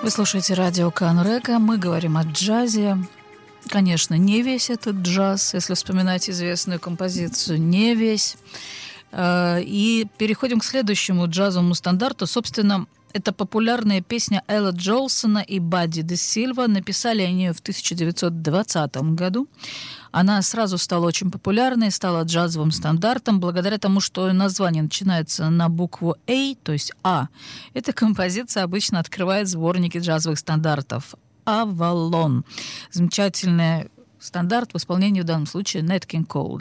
Вы слушаете радио Канрека. Мы говорим о джазе. Конечно, не весь этот джаз, если вспоминать известную композицию, не весь. И переходим к следующему джазовому стандарту. Собственно, это популярная песня Элла Джолсона и Бадди де Сильва. Написали они ее в 1920 году. Она сразу стала очень популярной, стала джазовым стандартом, благодаря тому, что название начинается на букву «А», то есть «А». Эта композиция обычно открывает сборники джазовых стандартов. «Авалон». Замечательный стандарт в исполнении в данном случае Нэт Кинг Коул.